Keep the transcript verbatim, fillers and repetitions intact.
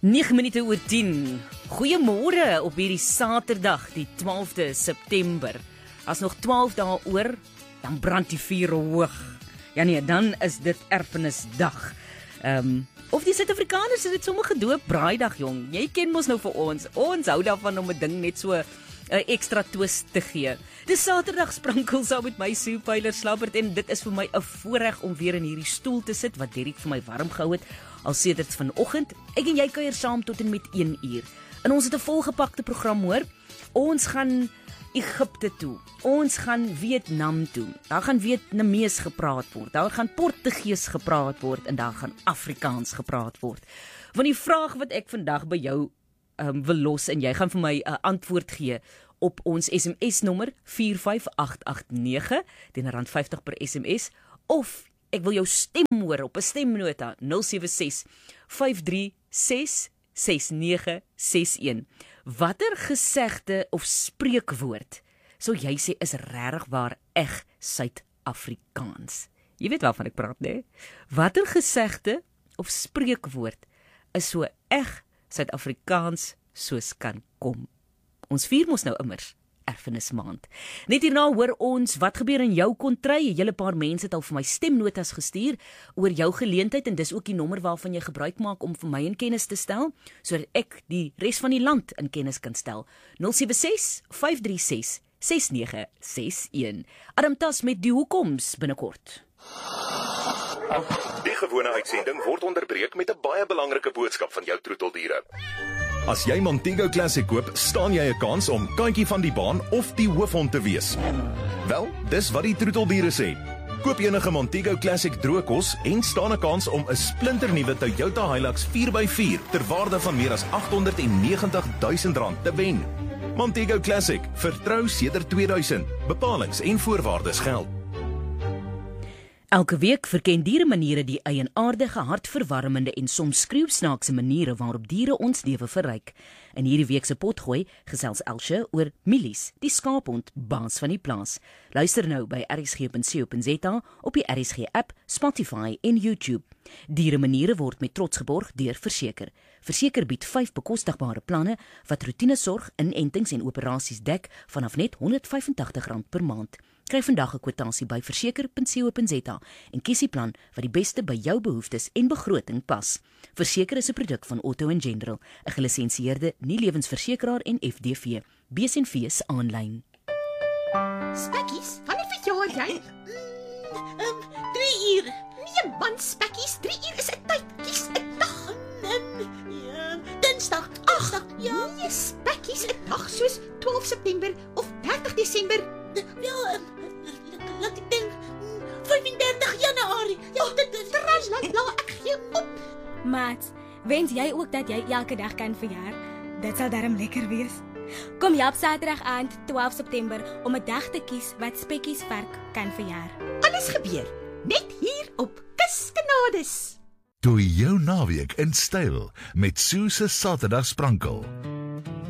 nege minute oor tien. Goeiemôre op hierdie Saterdag, die twaalfde September. As nog twaalf dae oor, dan brand die vuur hoog. Ja nee, dan is dit Erfenisdag. Ehm um, of die Suid-Afrikaners het dit sommer gedoop braaidag, jong. Jy ken mos nou vir ons. Ons hou daarvan om 'n ding net so 'n ekstra twist te gee. Dis Saterdag sprankel saam met my Sue Pyler Slabbert en dit is vir my 'n voorreg om weer in hierdie stoel te sit wat Derek vir my warm gehou het al sedert vanoggend. Ek en jy kuier saam tot en met een uur. En ons het 'n volgepakte program, hoor. Ons gaan Egipte toe. Ons gaan Vietnam toe. Daar gaan Vietnamees gepraat word. Daar gaan Portugees gepraat word en daar gaan Afrikaans gepraat word. Want die vraag wat ek vandag by jou um, wil los en jy gaan vir my 'n uh, antwoord gee op ons S M S nommer vier vyf agt agt nege teen R vyftig per S M S, of ek wil jou stem hoor op 'n stemnota nul sewe ses vyf drie ses ses nege ses een. Watter gesegde of spreekwoord sou jy sê is regtig waar eg Suid-Afrikaans? Jy weet waarvan ek praat, né? Watter gesegde of spreekwoord is so eg Suid-Afrikaans soos kan kom? Ons vier mos nou immers Erfenismaand. Net hierna hoor ons wat gebeur in jou kontry. 'n Hele paar mense het al vir my stemnotas gestuur oor jou geleentheid en dis ook die nommer waarvan jy gebruik maak om vir my in kennis te stel, sodat ek die res van die land in kennis kan stel. nul sewe ses vyf drie ses ses nege ses een. Adam Tas met die hoekoms binnekort. Die gewone uitsending word onderbreek met 'n baie belangrike boodskap van jou troeteldiere. As jy Montego Classic koop, staan jy 'n kans om kantjie van die baan of die hoofhond te wees. Wel, dis wat die troeteldiere sê. Koop enige Montego Classic droogkos en staan 'n kans om 'n splinternuwe Toyota Hilux vier by vier ter waarde van meer as agt honderd negentig duisend rand te wen. Montego Classic, vertrou sedert tweeduisend. Bepalings en voorwaardes geld. Elke week verken dieremaniere die eienaardige, hartverwarmende en soms skreeusnaakse maniere waarop diere ons lewe verryk. In hierdie week se potgooi gesels Elsje oor Milies, die skaaphond, baas van die plaas. Luister nou by r s g punt co punt z a, op die R S G app, Spotify en YouTube. Dieremaniere word met trots geborg deur Verseker. Verseker bied vyf bekostigbare planne wat routinesorg, inentings en operasies dek vanaf net honderd vyf en tagtig rand per maand. Kry vandag 'n kwotasie by verseker punt co punt z a en kies die plan wat die beste by jou behoeftes en begroting pas. Verseker is 'n produk van Auto and General, 'n gelisensieerde nie-lewensversekeraar en F D V. B's en V's aanlyn. Spekkies, wanneer verjaar jy? Mm, um, drie uur. Nee man, Spekkies, drie uur is 'n tyd. Kies 'n dag. Um, ja, Dinsdag, Dinsdag, ja. Nee, Spekkies, 'n dag soos twaalf September of dertig Desember. Ja, um, laat ek dink, vyf en dertig Januarie. Ja, dit is Tralala, ek gee op. Maat, wens jy ook dat jy elke dag kan verjaar? Dit sal darm lekker wees. Kom jy op Saterdag aand twaalf September om 'n dag te kies wat Spekkies Vark kan verjaar. Alles gebeur net hier op Kuskanades. Doe jou naweek in styl met Sue se Saterdag sprankel.